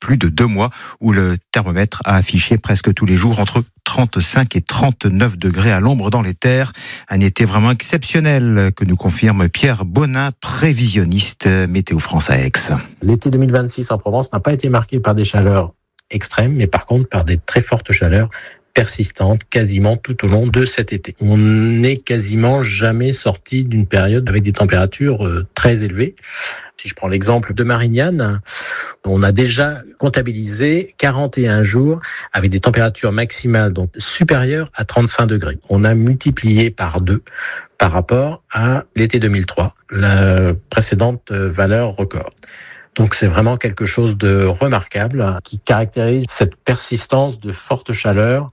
plus de 2 mois où le thermomètre a affiché presque tous les jours entre 35 et 39 degrés à l'ombre dans les terres. Un été vraiment exceptionnel que nous confirme Pierre Bonin, prévisionniste Météo France à Aix. L'été 2026 en Provence n'a pas été marqué par des chaleurs extrêmes, mais par contre par des très fortes chaleurs persistantes quasiment tout au long de cet été. On n'est quasiment jamais sorti d'une période avec des températures très élevées. Si je prends l'exemple de Marignane, on a déjà comptabilisé 41 jours avec des températures maximales donc supérieures à 35 degrés. On a multiplié par 2 par rapport à l'été 2003, la précédente valeur record. Donc c'est vraiment quelque chose de remarquable qui caractérise cette persistance de forte chaleur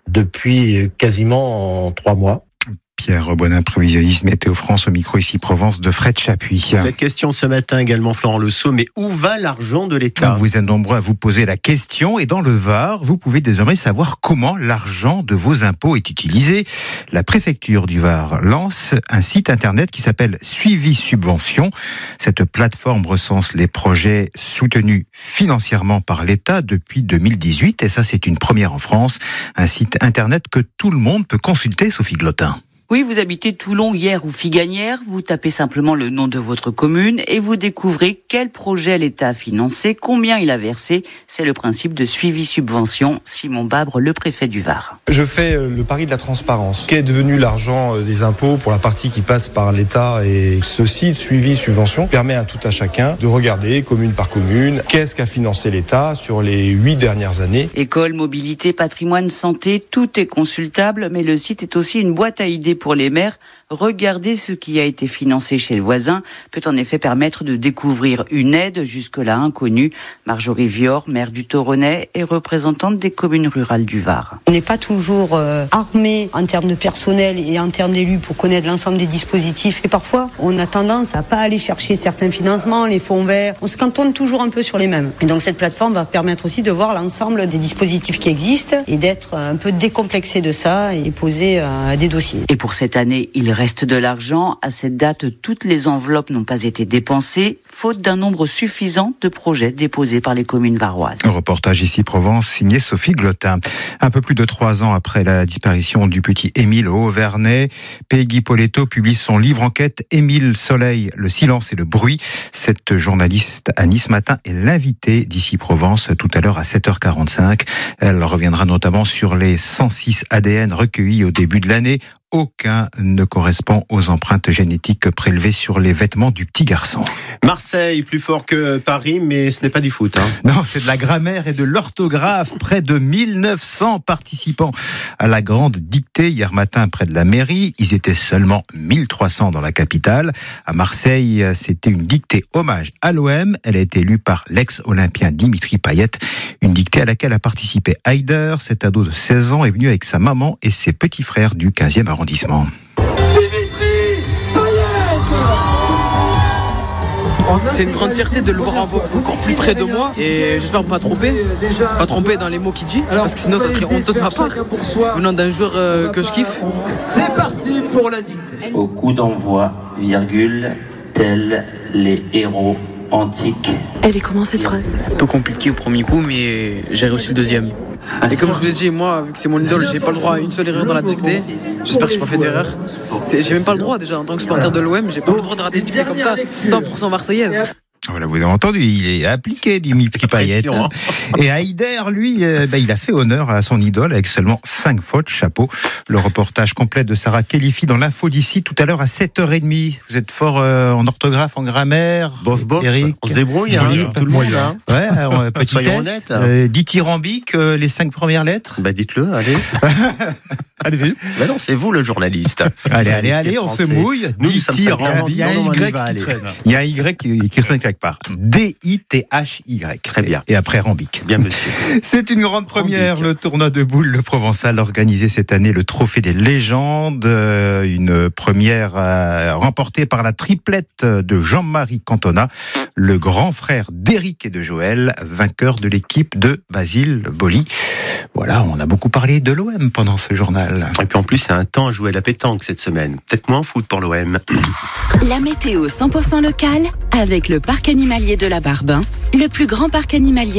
depuis quasiment 3 mois. Pierre Bonin, prévisionniste Météo France, au micro ici Provence de Fred Chapuis. Cette question ce matin également, Florent Le Sceau, mais où va l'argent de l'État ? Vous êtes nombreux à vous poser la question et dans le Var, vous pouvez désormais savoir comment l'argent de vos impôts est utilisé. La préfecture du Var lance un site internet qui s'appelle Suivi Subvention. Cette plateforme recense les projets soutenus financièrement par l'État depuis 2018 et ça c'est une première en France. Un site internet que tout le monde peut consulter, Sophie Glotin. Oui, vous habitez Toulon, Hyères ou Figuignères, vous tapez simplement le nom de votre commune et vous découvrez quel projet l'État a financé, combien il a versé. C'est le principe de suivi subvention. Simon Babre, le préfet du Var. Je fais le pari de la transparence. Qu'est devenu l'argent des impôts pour la partie qui passe par l'État, et ce site suivi subvention permet à tout à chacun de regarder commune par commune qu'est-ce qu'a financé l'État sur les 8 dernières années. École, mobilité, patrimoine, santé, tout est consultable, mais le site est aussi une boîte à idées pour les maires. Regarder ce qui a été financé chez le voisin peut en effet permettre de découvrir une aide jusque-là inconnue. Marjorie Vior, maire du Toronnais et représentante des communes rurales du Var. On n'est pas toujours armé en termes de personnel et en termes d'élus pour connaître l'ensemble des dispositifs. Et parfois, on a tendance à pas aller chercher certains financements, les fonds verts. On se cantonne toujours un peu sur les mêmes. Et donc cette plateforme va permettre aussi de voir l'ensemble des dispositifs qui existent et d'être un peu décomplexé de ça et poser des dossiers. Et pour cette année, il reste de l'argent. À cette date, toutes les enveloppes n'ont pas été dépensées, faute d'un nombre suffisant de projets déposés par les communes varoises. Un reportage ici Provence, signé Sophie Glotin. Un peu plus de 3 ans après la disparition du petit Émile au Haut-Vernay, Peggy Poletto publie son livre enquête Émile Soleil, le silence et le bruit. Cette journaliste à Nice Matin est l'invitée d'ici Provence tout à l'heure à 7h45. Elle reviendra notamment sur les 106 ADN recueillis au début de l'année. Aucun ne correspond aux empreintes génétiques prélevées sur les vêtements du petit garçon. Marseille, plus fort que Paris, mais ce n'est pas du foot. Non, c'est de la grammaire et de l'orthographe. Près de 1900 participants à la grande dictée hier matin près de la mairie. Ils étaient seulement 1300 dans la capitale. À Marseille, c'était une dictée hommage à l'OM. Elle a été lue par l'ex-olympien Dimitri Payet. Une dictée à laquelle a participé Haider. Cet ado de 16 ans est venu avec sa maman et ses petits frères du 15e arrondissement. C'est une grande fierté de le voir encore plus près de moi et j'espère pas tromper dans les mots qu'il dit parce que sinon ça serait honteux de ma part venant d'un joueur que je kiffe. C'est parti pour la dictée. Au coup d'envoi, virgule, tels les héros antiques. Elle est comment cette phrase ? Un peu compliqué au premier coup mais j'ai réussi le deuxième. Et comme je vous l'ai dit, moi, vu que c'est mon idole, j'ai pas le droit à une seule erreur dans la dictée. J'espère que j'ai pas fait d'erreur. J'ai même pas le droit déjà, en tant que supporter de l'OM, j'ai pas le droit de rater une dictée comme ça, 100% marseillaise. Voilà, vous avez entendu, il est appliqué, Dimitri Payet. Et Haider, lui, il a fait honneur à son idole avec seulement 5 fautes, chapeau. Le reportage complet de Sarah Khelifi dans l'info d'ici tout à l'heure à 7h30. Vous êtes fort en orthographe, en grammaire, bof, Eric. On se débrouille, tout le monde. Ouais, petit soyons test. honnêtes. Dithyrambique, les 5 premières lettres. Dites-le, allez. Allez-y. Non, c'est vous le journaliste. Allez, on se mouille. Dithyrambique. Il y a un Y qui traîne quelque part. D-I-T-H-Y. Très bien. Et après Rambic. Bien, monsieur. C'est une grande première. Rambic. Le tournoi de boules, le Provençal, organisé cette année le Trophée des légendes. Une première remportée par la triplette de Jean-Marie Cantona, le grand frère d'Éric et de Joël, vainqueur de l'équipe de Basile Boli. Voilà, on a beaucoup parlé de l'OM pendant ce journal. Et puis en plus, c'est un temps à jouer à la pétanque cette semaine. Peut-être moins en foot pour l'OM. La météo 100% locale avec le parc animalier de la Barbe, le plus grand parc animalier